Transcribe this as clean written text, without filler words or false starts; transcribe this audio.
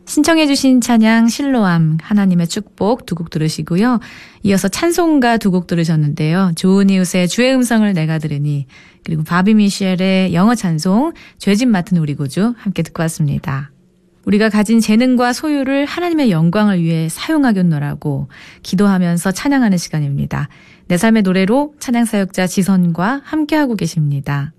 신청해 주신 찬양 실로암 하나님의 축복 두 곡 들으시고요. 이어서 찬송가 두 곡 들으셨는데요. 좋은 이웃의 주의 음성을 내가 들으니 그리고 바비 미셸의 영어 찬송 죄짐 맡은 우리 구주 함께 듣고 왔습니다. 우리가 가진 재능과 소유를 하나님의 영광을 위해 사용하겠노라고 기도하면서 찬양하는 시간입니다. 내 삶의 노래로 찬양사역자 지선과 함께하고 계십니다.